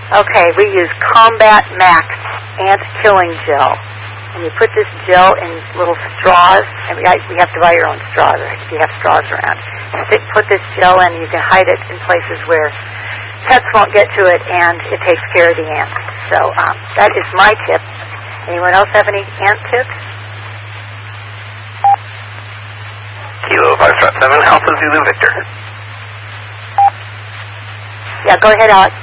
Okay, we use Combat Max ant killing gel. And you put this gel in little straws, and we have to buy your own straws if you have straws around. Put this gel in, and you can hide it in places where pets won't get to it, and it takes care of the ants. So that is my tip. Anyone else have any ant tips? Kilo 5.7, Alpha Zulu Victor. Yeah, go ahead, Alex.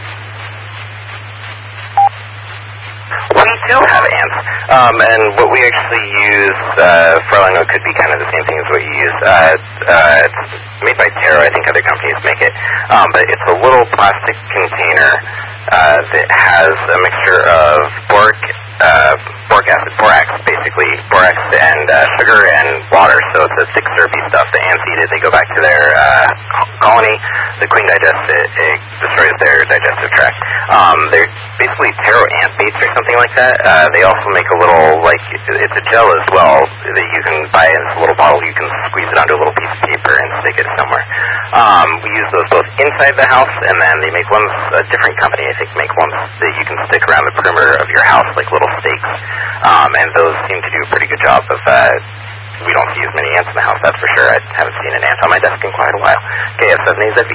We do have ants, and what we actually use, for all I know, could be kind of the same thing as what you use. It's made by Terra. I think other companies make it, but it's a little plastic container that has a mixture of boric acid, borax, basically, borax and sugar and water. So it's a thick, syrupy stuff. The ants eat it. They go back to their colony. The queen digests it. It destroys their digestive tract. They're basically taro ant baits or something like that. They also make a little, it's a gel as well that you can buy in a little bottle. You can squeeze it onto a little piece of paper and stick it somewhere. We use those both inside the house, and then they make ones, a different company, I think, make ones that you can stick around the perimeter of your house, like little stakes. And those seem to do a pretty good job of, we don't see as many ants in the house, that's for sure. I haven't seen an ant on my desk in quite a while. KF7AZB.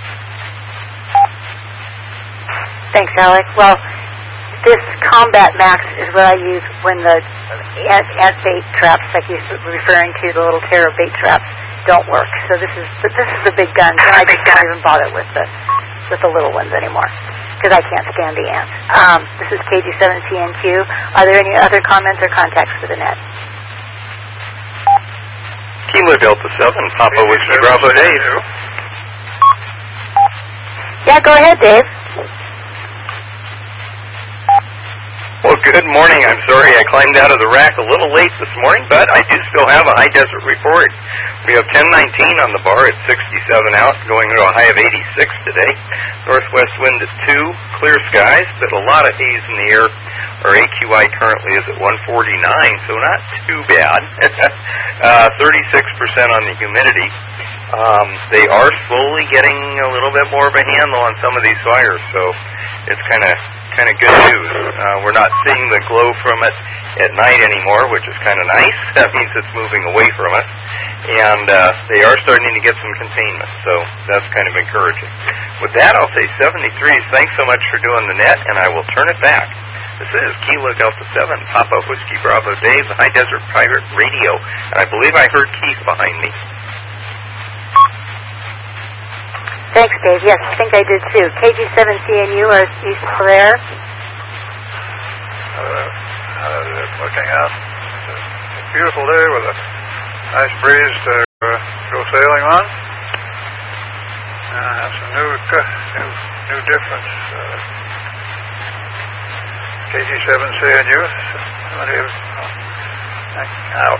Thanks, Alex. Well, this Combat Max is what I use when the ant bait traps, like you're referring to, the little Terra bait traps, don't work. So this is the big gun. And I just don't even bother with the little ones anymore because I can't stand the ants. This is KG7CNQ. Are there any other comments or contacts for the net? Kilo Delta 7, Papa Whiskey Bravo Dave. Yeah, go ahead, Dave. Well, good morning. I'm sorry I climbed out of the rack a little late this morning, but I do still have a high desert report. We have 1019 on the bar at 67 out, going to a high of 86 today. Northwest wind at 2, clear skies, but a lot of haze in the air. Our AQI currently is at 149, so not too bad. 36% on the humidity. They are slowly getting a little bit more of a handle on some of these fires, so it's kind of good news. We're not seeing the glow from it at night anymore, which is kind of nice. That means it's moving away from us. And they are starting to get some containment, so that's kind of encouraging. With that, I'll say 73. Thanks so much for doing the net, and I will turn it back. This is Kilo Delta 7, Papa Whiskey Bravo Dave, High Desert Pirate Radio, and I believe I heard Keith behind me. Thanks, Dave. Yes, I think I did too. KG7CNU, are you still there? Looking out. It's a beautiful day with a nice breeze to go sailing on. Have some new difference. KG7CNU. Out.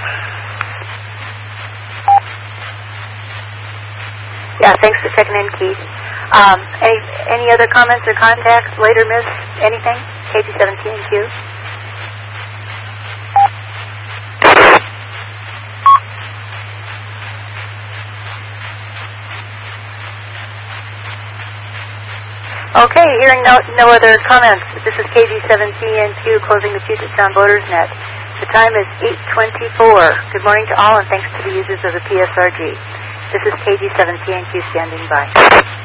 Yeah, thanks for checking in, Keith. Any other comments or contacts? Later, miss anything? KG7CNQ. Okay, hearing no other comments. This is KG7CNQ closing the Puget Sound Boaters Net. The time is 8:24. Good morning to all, and thanks to the users of the PSRG. This is KG7CNQ standing by.